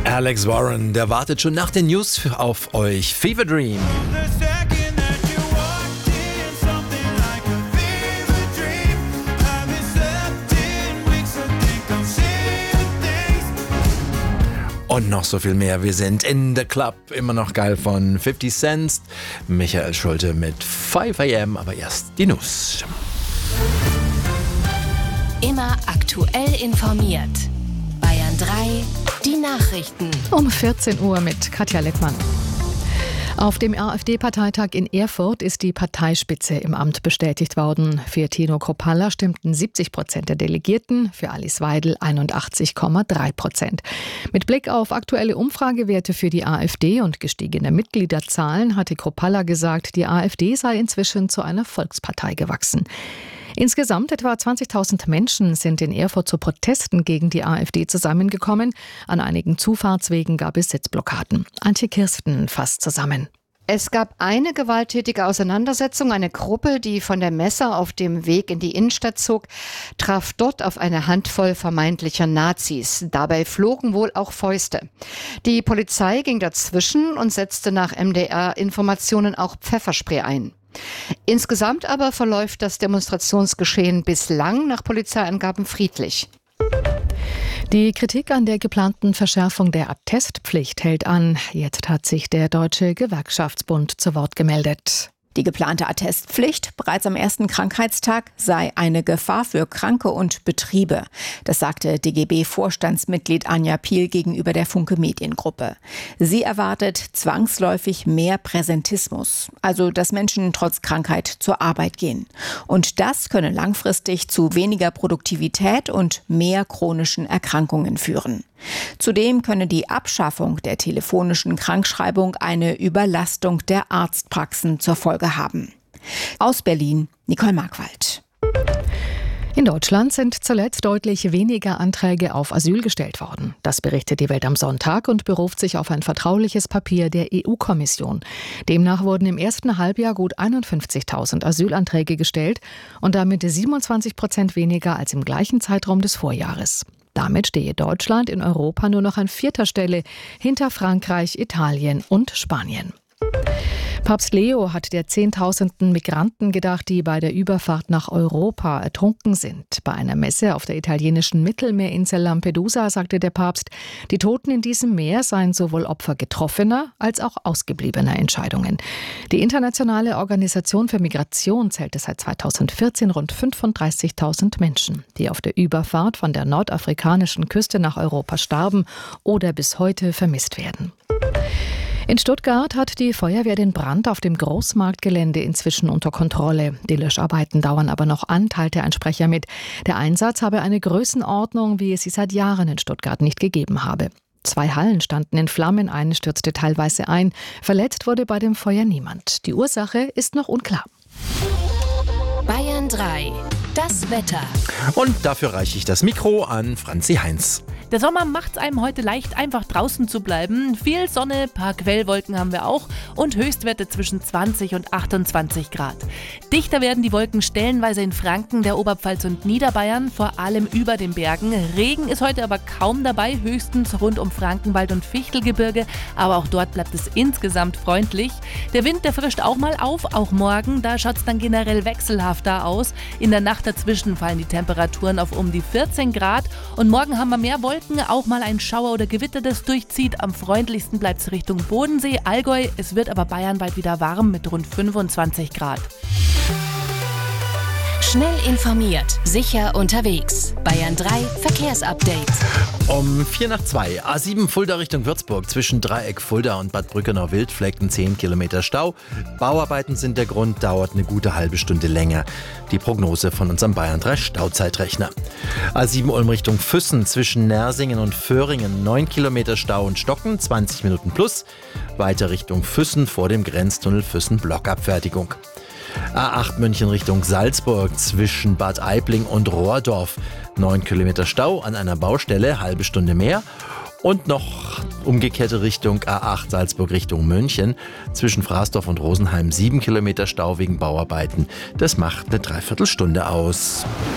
Alex Warren, der wartet schon nach den News auf euch. Fever Dream. Und noch so viel mehr. Wir sind in the Club. Immer noch geil von 50 Cent. Michael Schulte mit 5 AM. Aber erst die News. Immer aktuell informiert. Bayern 3, die Nachrichten. Um 14 Uhr mit Katja Leckmann. Auf dem AfD-Parteitag in Erfurt ist die Parteispitze im Amt bestätigt worden. Für Tino Kruppalla stimmten 70% der Delegierten, für Alice Weidel 81,3%. Mit Blick auf aktuelle Umfragewerte für die AfD und gestiegene Mitgliederzahlen hatte Kruppalla gesagt, die AfD sei inzwischen zu einer Volkspartei gewachsen. Insgesamt etwa 20.000 Menschen sind in Erfurt zu Protesten gegen die AfD zusammengekommen. An einigen Zufahrtswegen gab es Sitzblockaden. Antje Kirsten fasst zusammen. Es gab eine gewalttätige Auseinandersetzung. Eine Gruppe, die von der Messe auf dem Weg in die Innenstadt zog, traf dort auf eine Handvoll vermeintlicher Nazis. Dabei flogen wohl auch Fäuste. Die Polizei ging dazwischen und setzte nach MDR-Informationen auch Pfefferspray ein. Insgesamt aber verläuft das Demonstrationsgeschehen bislang nach Polizeiangaben friedlich. Die Kritik an der geplanten Verschärfung der Attestpflicht hält an. Jetzt hat sich der Deutsche Gewerkschaftsbund zu Wort gemeldet. Die geplante Attestpflicht bereits am ersten Krankheitstag sei eine Gefahr für Kranke und Betriebe. Das sagte DGB-Vorstandsmitglied Anja Piel gegenüber der Funke Mediengruppe. Sie erwartet zwangsläufig mehr Präsentismus, also dass Menschen trotz Krankheit zur Arbeit gehen. Und das könne langfristig zu weniger Produktivität und mehr chronischen Erkrankungen führen. Zudem könne die Abschaffung der telefonischen Krankschreibung eine Überlastung der Arztpraxen zur Folge haben. Aus Berlin, Nicole Markwald. In Deutschland sind zuletzt deutlich weniger Anträge auf Asyl gestellt worden. Das berichtet die Welt am Sonntag und beruft sich auf ein vertrauliches Papier der EU-Kommission. Demnach wurden im ersten Halbjahr gut 51.000 Asylanträge gestellt und damit 27% weniger als im gleichen Zeitraum des Vorjahres. Damit stehe Deutschland in Europa nur noch an 4. Stelle hinter Frankreich, Italien und Spanien. Papst Leo hat der Zehntausenden Migranten gedacht, die bei der Überfahrt nach Europa ertrunken sind. Bei einer Messe auf der italienischen Mittelmeerinsel Lampedusa sagte der Papst, die Toten in diesem Meer seien sowohl Opfer getroffener als auch ausgebliebener Entscheidungen. Die internationale Organisation für Migration zählte seit 2014 rund 35.000 Menschen, die auf der Überfahrt von der nordafrikanischen Küste nach Europa starben oder bis heute vermisst werden. In Stuttgart hat die Feuerwehr den Brand auf dem Großmarktgelände inzwischen unter Kontrolle. Die Löscharbeiten dauern aber noch an, teilte ein Sprecher mit. Der Einsatz habe eine Größenordnung, wie es sie seit Jahren in Stuttgart nicht gegeben habe. 2 Hallen standen in Flammen, eine stürzte teilweise ein. Verletzt wurde bei dem Feuer niemand. Die Ursache ist noch unklar. Bayern 3, das Wetter. Und dafür reiche ich das Mikro an Franzi Heinz. Der Sommer macht es einem heute leicht, einfach draußen zu bleiben. Viel Sonne, paar Quellwolken haben wir auch und Höchstwerte zwischen 20 und 28 Grad. Dichter werden die Wolken stellenweise in Franken, der Oberpfalz und Niederbayern, vor allem über den Bergen. Regen ist heute aber kaum dabei, höchstens rund um Frankenwald und Fichtelgebirge, aber auch dort bleibt es insgesamt freundlich. Der Wind, der frischt auch mal auf, auch morgen, da schaut es dann generell wechselhafter aus. In der Nacht dazwischen fallen die Temperaturen auf um die 14 Grad und morgen haben wir mehr Wolken, auch mal ein Schauer oder Gewitter, das durchzieht. Am freundlichsten bleibt es Richtung Bodensee, Allgäu. Es wird aber bayernweit wieder warm mit rund 25 Grad. Schnell informiert, sicher unterwegs. Bayern 3 Verkehrsupdate. Um 1:45, A7 Fulda Richtung Würzburg, zwischen Dreieck Fulda und Bad Brückenau-Wildflecken 10 Kilometer Stau. Bauarbeiten sind der Grund, dauert eine gute halbe Stunde länger. Die Prognose von unserem Bayern 3 Stauzeitrechner. A7 Ulm Richtung Füssen, zwischen Nersingen und Föhringen 9 Kilometer Stau und Stocken, 20 Minuten plus. Weiter Richtung Füssen vor dem Grenztunnel Füssen Blockabfertigung. A8 München Richtung Salzburg, zwischen Bad Aibling und Rohrdorf. 9 Kilometer Stau an einer Baustelle, halbe Stunde mehr. Und noch umgekehrte Richtung A8 Salzburg Richtung München. Zwischen Fraßdorf und Rosenheim 7 Kilometer Stau wegen Bauarbeiten. Das macht eine Dreiviertelstunde aus.